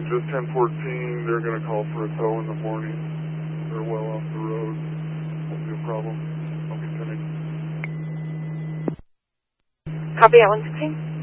just 1014. They're going to call for a tow in the morning. They're well off the road. Won't be a problem. I'll be sending. Copy at 116.